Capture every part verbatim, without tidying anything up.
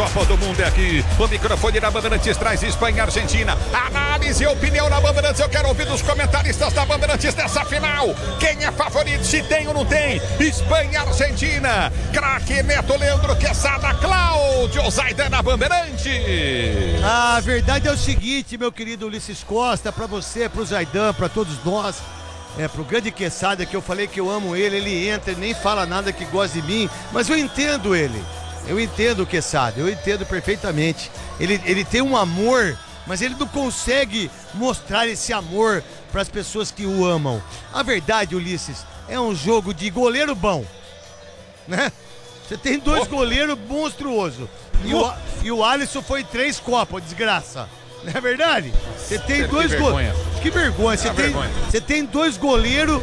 Copa do Mundo é aqui. O microfone da Bandeirantes traz Espanha e Argentina. Análise e opinião na Bandeirantes. Eu quero ouvir dos comentaristas da Bandeirantes dessa final. Quem é favorito? Se tem ou não tem? Espanha e Argentina. Craque Neto, Leandro Quesada, Cláudio Zaidan na Bandeirantes. A verdade é o seguinte, meu querido Ulisses Costa, pra você, pro Zaidan, pra todos nós. É, pro grande Quesada, que eu falei que eu amo ele, ele entra e nem fala nada que gosta de mim, mas eu entendo ele, eu entendo o Quesada, eu entendo perfeitamente. Ele, ele tem um amor, mas ele não consegue mostrar esse amor para as pessoas que o amam. A verdade, Ulisses, é um jogo de goleiro bom, né? Você tem dois oh. goleiros monstruosos, e, oh. o, e o Alisson foi três copas, desgraça. Não é verdade? Você tem dois goleiros. Que vergonha. Você tem, você tem dois goleiros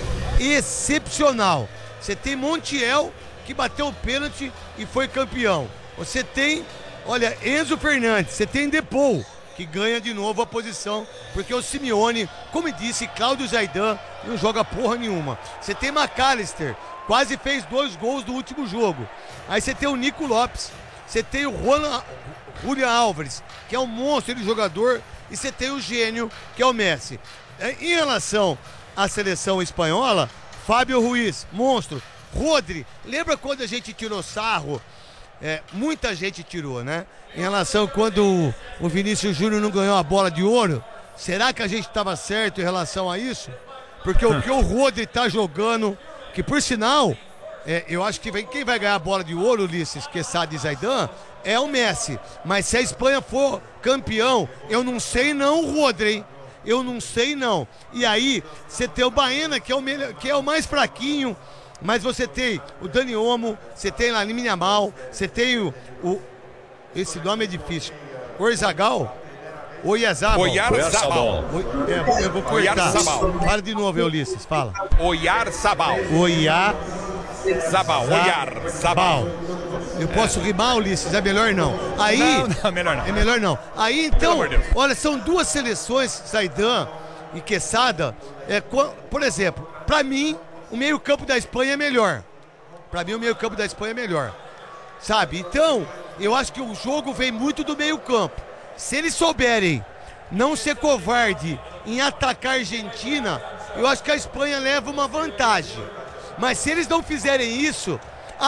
excepcional. Você tem Montiel, que bateu o pênalti e foi campeão. Você tem, olha, Enzo Fernandes. Você tem Depou, que ganha de novo a posição, porque o Simeone, como disse, Cláudio Zaidan, não joga porra nenhuma. Você tem McAllister, quase fez dois gols no último jogo. Aí você tem o Nico Lopes. Você tem o Juan, Julián Álvares, que é um monstro de jogador, e você tem o gênio, que é o Messi. Em relação à seleção espanhola, Fábio Ruiz, monstro. Rodri, lembra quando a gente tirou sarro? É, muita gente tirou, né? Em relação a quando o Vinícius Júnior não ganhou a bola de ouro. Será que a gente estava certo em relação a isso? Porque o que o Rodri tá jogando, que por sinal... É, eu acho que vem, quem vai ganhar a bola de ouro, Ulisses, Quesada e Zaidan, é o Messi. Mas se a Espanha for campeão, eu não sei não, Rodri, hein? Eu não sei não. E aí, você tem o Baena, que é o, melhor, que é o mais fraquinho, mas você tem o Dani Olmo, você tem a Lamine Yamal, você tem o, o... Esse nome é difícil. Oyarzabal? Oyarzabal. Oyarzabal. É, eu vou cortar. Fala de novo, Ulisses, fala. Oyarzabal. Oyarzabal. Zabal, Oyar, Zabal. Eu posso é. rimar, Ulisses? É melhor não. Aí, não, não, melhor não. É melhor não. Aí então, olha, são duas seleções, Zaidan e Quesada. É, por exemplo, pra mim, o meio-campo da Espanha é melhor. Pra mim, o meio-campo da Espanha é melhor. Sabe? Então, eu acho que o jogo vem muito do meio-campo. Se eles souberem não ser covarde em atacar a Argentina, eu acho que a Espanha leva uma vantagem. Mas se eles não fizerem isso,